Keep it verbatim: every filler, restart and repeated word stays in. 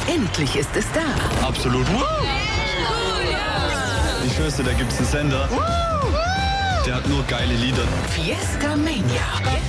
Endlich ist es da. Absolut. Ich wüsste, da gibt's einen Sender. Der hat nur geile Lieder. Fiesta Mania.